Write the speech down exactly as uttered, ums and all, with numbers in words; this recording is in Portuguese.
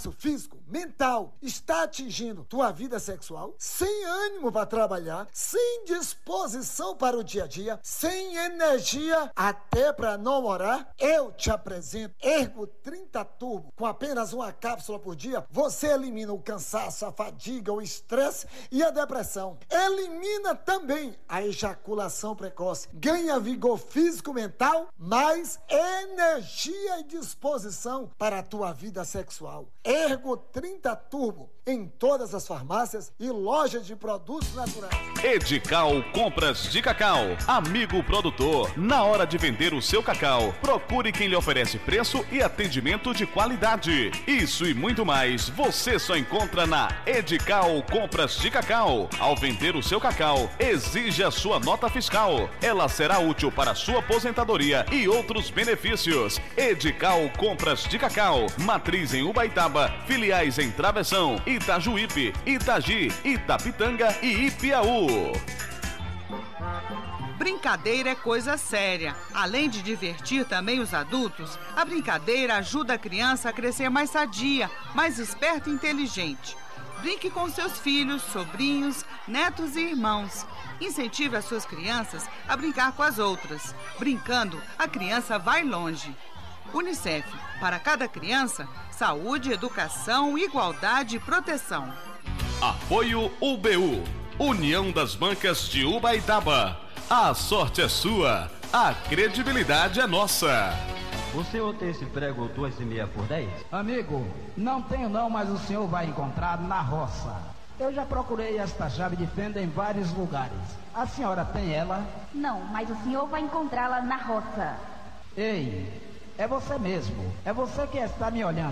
cansaço físico, mental, está atingindo tua vida sexual? Sem ânimo para trabalhar, sem disposição para o dia a dia, sem energia até para namorar? Eu te apresento Ergo trinta Turbo. Com apenas uma cápsula por dia, você elimina o cansaço, a fadiga, o estresse e a depressão. Elimina também a ejaculação precoce. Ganha vigor físico, mental, mais energia e disposição para a tua vida sexual. Ergo trinta Turbo, em todas as farmácias e lojas de produtos naturais. Edical Compras de Cacau. Amigo produtor, na hora de vender o seu cacau, procure quem lhe oferece preço e atendimento de qualidade. Isso e muito mais você só encontra na Edical Compras de Cacau. Ao vender o seu cacau, exija sua nota fiscal. Ela será útil para sua aposentadoria e outros benefícios. Edical Compras de Cacau. Matriz em Ubaitaba, filiais em Travessão, Itajuípe, Itagi, Itapitanga e Ipiaú. Brincadeira é coisa séria. Além de divertir também os adultos, a brincadeira ajuda a criança a crescer mais sadia, mais esperta e inteligente. Brinque com seus filhos, sobrinhos, netos e irmãos. Incentive as suas crianças a brincar com as outras. Brincando, a criança vai longe. Unicef, para cada criança, saúde, educação, igualdade e proteção. Apoio U B U, União das Bancas de Ubaitaba. A sorte é sua, a credibilidade é nossa. O senhor tem esse prego duas e meia por dez? Amigo, não tenho não, mas o senhor vai encontrar na roça. Eu já procurei esta chave de fenda em vários lugares. A senhora tem ela? Não, mas o senhor vai encontrá-la na roça. Ei, é você mesmo. É você que está me olhando.